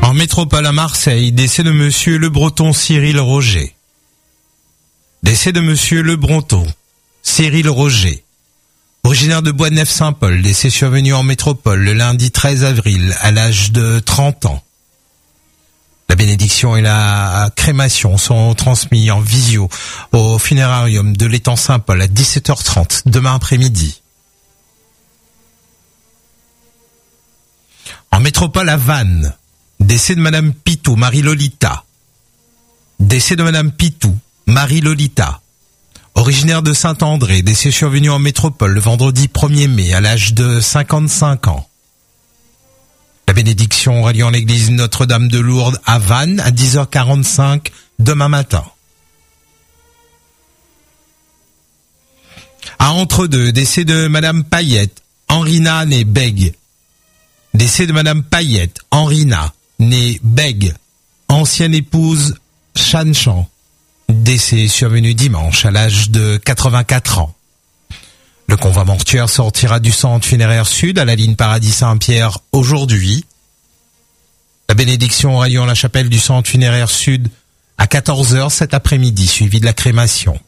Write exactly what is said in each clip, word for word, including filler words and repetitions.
En métropole à Marseille, décès de monsieur Le Breton Cyril Roger. Décès de monsieur Le Breton Cyril Roger. Originaire de Bois-de-Neuf-Saint-Paul, décès survenu en métropole le lundi treize avril à l'âge de trente ans. La bénédiction et la crémation sont transmis en visio au funérarium de l'étang Saint-Paul à dix-sept heures trente demain après-midi. En métropole à Vannes, décès de madame Pitou, Marie-Lolita. Décès de madame Pitou, Marie-Lolita. Originaire de Saint-André, décès survenu en métropole le vendredi premier mai à l'âge de cinquante-cinq ans. La bénédiction aura lieu en l'église Notre-Dame de Lourdes à Vannes à dix heures quarante-cinq demain matin. À Entre-deux, décès de madame Payette, Henrina née Bègue. Décès de madame Payette, Henrina née Bègue, ancienne épouse Chanchan. Décès survenu dimanche à l'âge de quatre-vingt-quatre ans. Le convoi mortuaire sortira du centre funéraire sud à la ligne Paradis-Saint-Pierre aujourd'hui. La bénédiction aura lieu en la chapelle du centre funéraire sud à quatorze heures cet après-midi, suivi de la crémation.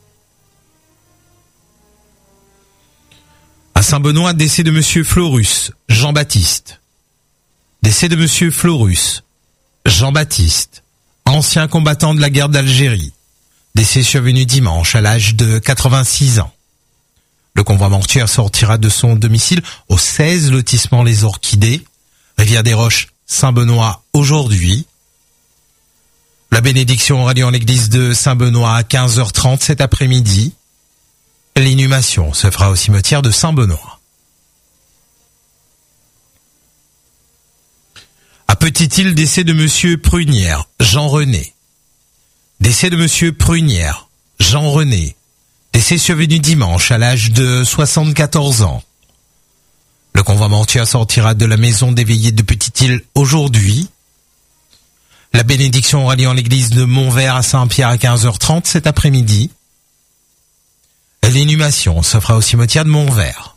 À Saint-Benoît, décès de monsieur Florus, Jean-Baptiste. Décès de monsieur Florus, Jean-Baptiste, ancien combattant de la guerre d'Algérie. Décès survenu dimanche à l'âge de quatre-vingt-six ans. Le convoi mortuaire sortira de son domicile au seize lotissement Les Orchidées, Rivière des Roches, Saint-Benoît aujourd'hui. La bénédiction aura lieu en l'église de Saint-Benoît à quinze heures trente cet après-midi. L'inhumation se fera au cimetière de Saint-Benoît. À Petite-Île, décès de monsieur Prunière, Jean-René. Décès de monsieur Prunière, Jean-René. Décès survenu dimanche à l'âge de soixante-quatorze ans. Le convoi mortuaire sortira de la maison des veillées de Petite-Île aujourd'hui. La bénédiction aura lieu en l'église de Montvert à Saint-Pierre à quinze heures trente cet après-midi. L'inhumation se fera au cimetière de Montvert.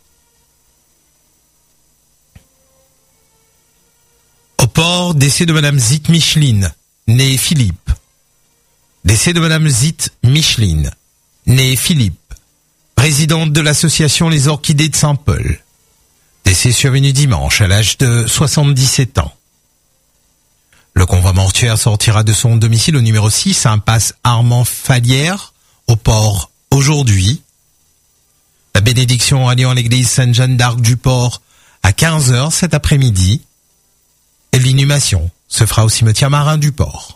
Au port, décès de madame Zit Micheline, née Philippe. Décès de madame Zit Micheline, née Philippe, présidente de l'association Les Orchidées de Saint-Paul. Décès survenu dimanche à l'âge de soixante-dix-sept ans. Le convoi mortuaire sortira de son domicile au numéro six, impasse Armand Falière, au port aujourd'hui. La bénédiction aura lieu en l'église Sainte-Jeanne d'Arc du Port à quinze heures cet après-midi. Et l'inhumation se fera au cimetière marin du Port.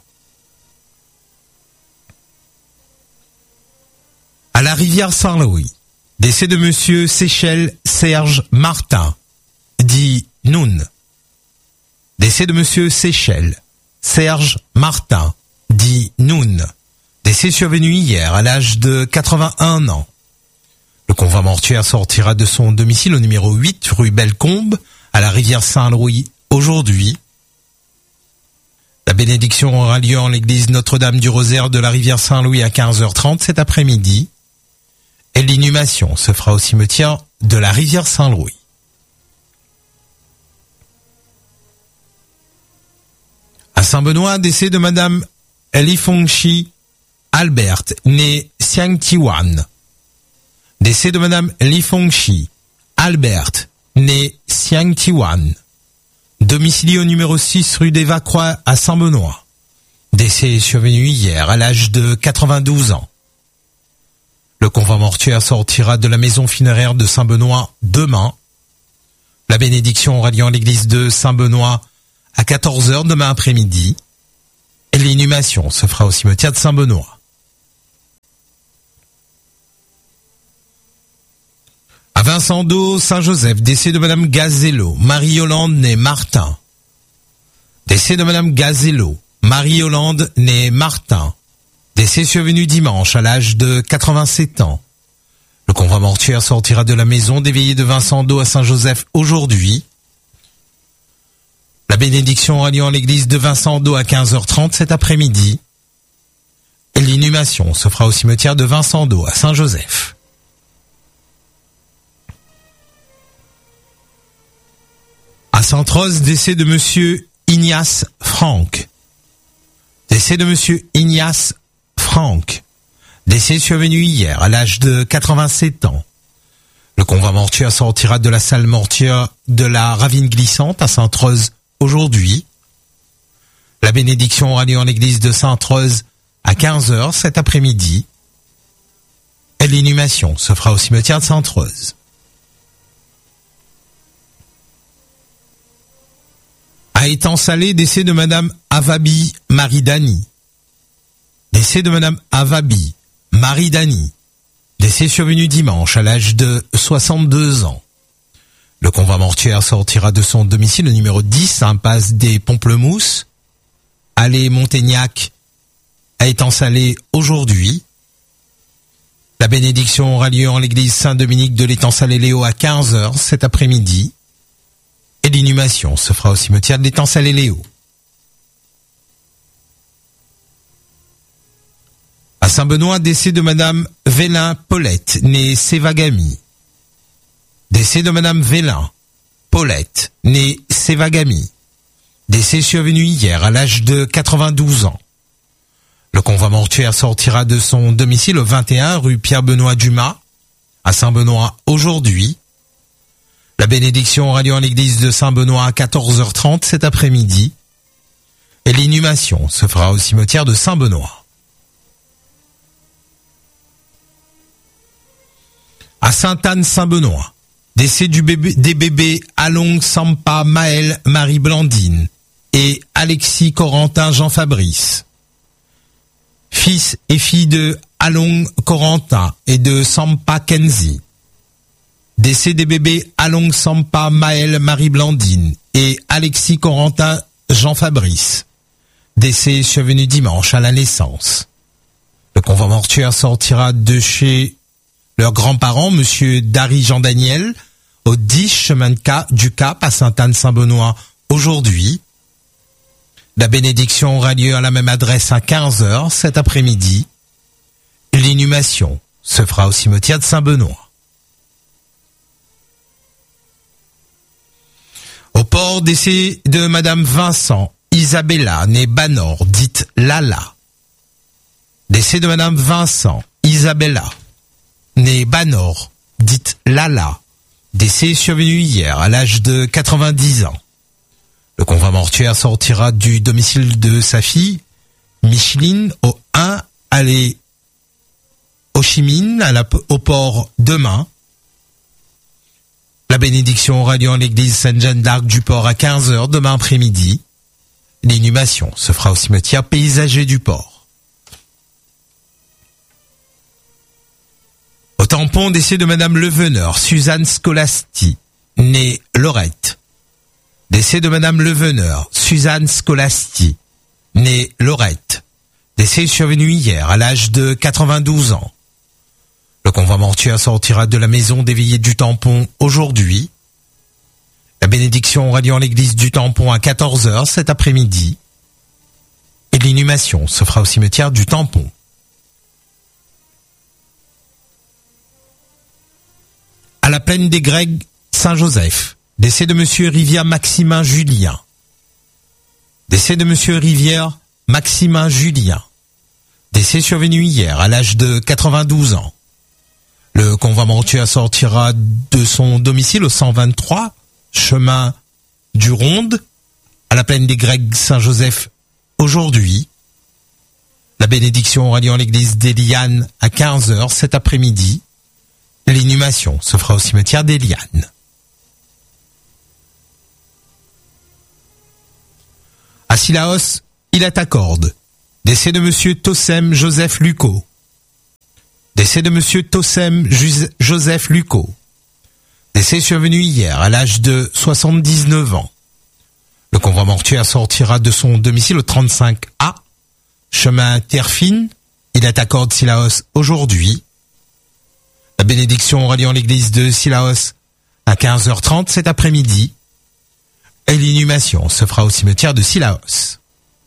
À la rivière Saint-Louis, décès de monsieur Séchel Serge Martin, dit Noun. Décès de monsieur Séchel Serge Martin, dit Noun. Décès survenu hier à l'âge de quatre-vingt-un ans. Le convoi mortuaire sortira de son domicile au numéro huit, rue Bellecombe, à la rivière Saint-Louis, aujourd'hui. La bénédiction aura lieu en l'église Notre-Dame du Rosaire de la rivière Saint-Louis à quinze heures trente cet après-midi. Et l'inhumation se fera au cimetière de la rivière Saint-Louis. À Saint-Benoît, décès de madame Li Fengshi Albert, née Xiang Tiwan. Décès de madame Li Fengshi Albert, née Xiang Tiwan. Domicilié au numéro six rue des Vacroix à Saint-Benoît. Décès survenu hier à l'âge de quatre-vingt-douze ans. Le convoi mortuaire sortira de la maison funéraire de Saint-Benoît demain. La bénédiction aura lieu en l'église de Saint-Benoît à quatorze heures demain après-midi. Et l'inhumation se fera au cimetière de Saint-Benoît. À Vincent d'Eau, Saint-Joseph, décès de madame Gazello, Marie-Yolande née Martin. Décès de madame Gazello, Marie-Yolande née Martin. Décès survenu dimanche à l'âge de quatre-vingt-sept ans. Le convoi mortuaire sortira de la maison des veillées de Vincent d'Eau à Saint-Joseph aujourd'hui. La bénédiction aura lieu en l'église de Vincent d'Eau à quinze heures trente cet après-midi. Et l'inhumation se fera au cimetière de Vincent d'Eau à Saint-Joseph. À Sainte-Rose, décès de monsieur Ignace Franck. Décès de monsieur Ignace Franck. Décès survenu hier à l'âge de quatre-vingt-sept ans. Le convoi mortuaire sortira de la salle mortuaire de la Ravine Glissante à Sainte-Rose aujourd'hui. La bénédiction aura lieu en l'église de Sainte-Rose à quinze heures cet après-midi. Et l'inhumation se fera au cimetière de Sainte-Rose. À Étang-Salé, décès de madame Avabi Marie-Dany. Décès de madame Avabi Marie-Dany. Décès survenu dimanche à l'âge de soixante-deux ans. Le convoi mortuaire sortira de son domicile au numéro dix, impasse des Pamplemousses, allée Montaignac, à Étang-Salé aujourd'hui. La bénédiction aura lieu en l'église Saint-Dominique de l'Étang-Salé-Léo à quinze heures cet après-midi. Et l'inhumation se fera au cimetière de l'Étang-Salé-Léo. À Saint-Benoît, décès de madame Vélin Paulette, née Sévagami. Décès de madame Vélin Paulette, née Sévagami. Décès survenu hier à l'âge de quatre-vingt-douze ans. Le convoi mortuaire sortira de son domicile au vingt et un rue Pierre-Benoît Dumas, à Saint-Benoît aujourd'hui. La bénédiction aura lieu en l'église de Saint-Benoît à quatorze heures trente cet après-midi. Et l'inhumation se fera au cimetière de Saint-Benoît. À Sainte-Anne-Saint-Benoît, décès du bébé, des bébés Along Sampa Maël Marie Blandine et Alexis Corentin Jean Fabrice. Fils et fille de Along Corentin et de Sampa Kenzie. Décès des bébés Along Sampa Maël Marie Blandine et Alexis Corentin Jean Fabrice. Décès survenu dimanche à la naissance. Le convoi mortuaire sortira de chez leurs grands-parents, monsieur Dari Jean Daniel, au dix chemin de Cap, du Cap à Sainte-Anne-Saint-Benoît aujourd'hui. La bénédiction aura lieu à la même adresse à quinze heures cet après-midi. L'inhumation se fera au cimetière de Saint-Benoît. Au port, décès de madame Vincent Isabella, née Banor, dite Lala. Décès de madame Vincent Isabella, née Banor, dite Lala. Décès survenu hier à l'âge de quatre-vingt-dix ans. Le convoi mortuaire sortira du domicile de sa fille, Micheline, au un allée Ho Chi Minh, à la, au port demain. La bénédiction aura lieu en l'église Sainte-Jeanne d'Arc du Port à quinze heures demain après-midi. L'inhumation se fera au cimetière paysager du port. Au tampon, décès de madame Leveneur, Suzanne Scolasti, née Laurette. Décès de madame Leveneur, Suzanne Scolasti, née Laurette. Décès survenu hier à l'âge de quatre-vingt-douze ans. Le convoi mortuaire sortira de la maison des veillées du tampon aujourd'hui. La bénédiction aura lieu en l'église du tampon à quatorze heures cet après-midi. Et l'inhumation se fera au cimetière du tampon. À la plaine des Grecs, Saint-Joseph, décès de monsieur Rivière Maximin Julien. Décès de monsieur Rivière Maximin Julien. Décès survenu hier à l'âge de quatre-vingt-douze ans. Le convoi mortuaire sortira de son domicile au cent vingt-trois, chemin du Ronde, à la plaine des Grecs Saint-Joseph aujourd'hui. La bénédiction aura lieu en l'église des Lianes à quinze heures cet après-midi. L'inhumation se fera au cimetière des Lianes. À Sillaos, il est à Corde. Décès de monsieur Tossem Joseph Lucot. Décès de monsieur Tossem Joseph Lucot. Décès survenu hier à l'âge de soixante-dix-neuf ans. Le convoi mortuaire sortira de son domicile au trente-cinq A, chemin Terfine. Il est à Corde Sillaos aujourd'hui. La bénédiction aura lieu en l'église de Sillaos à quinze heures trente cet après-midi. Et l'inhumation se fera au cimetière de Sillaos.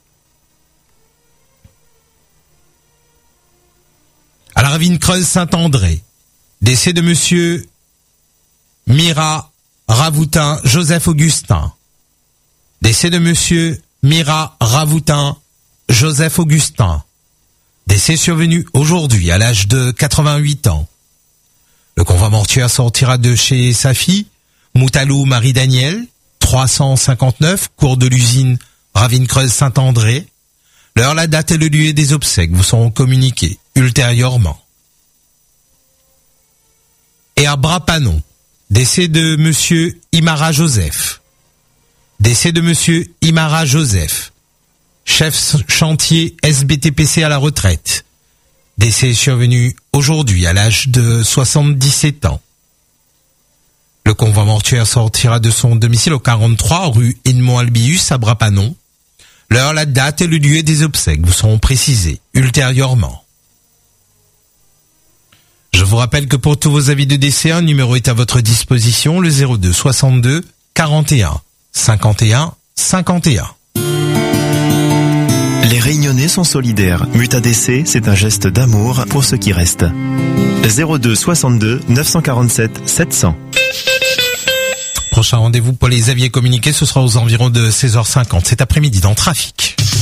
À la Ravine Creuse Saint-André, décès de monsieur Mira Ravoutin Joseph Augustin. Décès de monsieur Mira Ravoutin Joseph Augustin. Décès survenu aujourd'hui à l'âge de quatre-vingt-huit ans. Le convoi mortuaire sortira de chez sa fille, Moutalou Marie-Daniel, trois cent cinquante-neuf, cours de l'usine Ravine-Creuse Saint-André. L'heure, la date et le lieu des obsèques vous seront communiqués ultérieurement. Et à Brapanon, décès de monsieur Imara Joseph. Décès de monsieur Imara Joseph, chef chantier S B T P C à la retraite. Décès survenu aujourd'hui à l'âge de soixante-dix-sept ans. Le convoi mortuaire sortira de son domicile au quarante-trois rue Edmond-Albius à Brapanon. L'heure, la date et le lieu des obsèques vous seront précisés ultérieurement. Je vous rappelle que pour tous vos avis de décès, un numéro est à votre disposition, le zéro deux soixante-deux quarante et un cinquante et un cinquante et un. Les Réunionnais sont solidaires. Mutadc, c'est un geste d'amour pour ceux qui restent. zéro deux soixante-deux neuf cent quarante-sept sept cents. Prochain rendez-vous pour les avis communiqués, ce sera aux environs de seize heures cinquante cet après-midi dans Trafic.